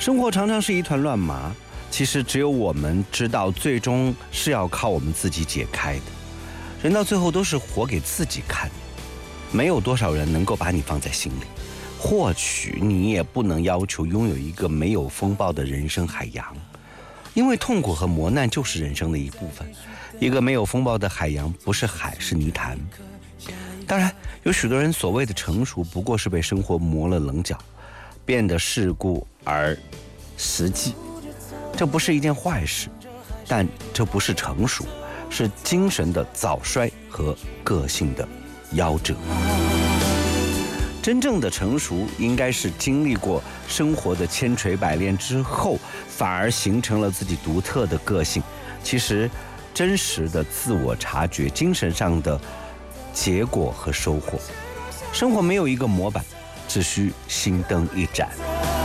生活常常是一团乱麻，其实只有我们知道，最终是要靠我们自己解开的。人到最后都是活给自己看的，没有多少人能够把你放在心里。或许你也不能要求拥有一个没有风暴的人生海洋，因为痛苦和磨难就是人生的一部分。一个没有风暴的海洋不是海，是泥潭。当然，有许多人所谓的成熟，不过是被生活磨了棱角，变得世故而实际。这不是一件坏事，但这不是成熟，是精神的早衰和个性的夭折。真正的成熟应该是经历过生活的千锤百炼之后，反而形成了自己独特的个性。其实真实的自我察觉，精神上的结果和收获。生活没有一个模板，只需心灯一盏。